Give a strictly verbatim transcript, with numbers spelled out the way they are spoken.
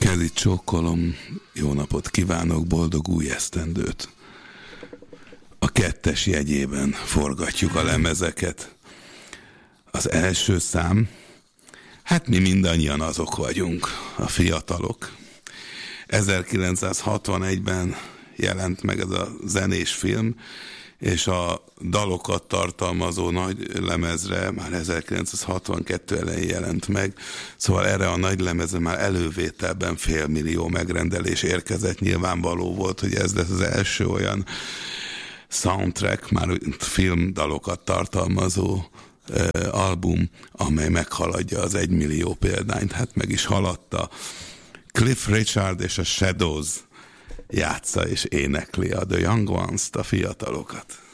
Kezit csókolom, jó napot kívánok, boldog új esztendőt. A kettes jegyében forgatjuk a lemezeket. Az első szám, hát mi mindannyian azok vagyunk, a fiatalok. ezerkilencszázhatvanegyben jelent meg ez a zenés film, és a dalokat tartalmazó nagy lemezre már ezerkilencszázhatvankettő elején jelent meg, szóval erre a nagy lemezre már elővételben félmillió megrendelés érkezett. Nyilvánvaló volt, hogy ez lesz az első olyan soundtrack, már filmdalokat tartalmazó uh, album, amely meghaladja az egymillió példányt, hát meg is haladta. Cliff Richard és a Shadows játsza és énekli a The Young Ones-t, a fiatalokat.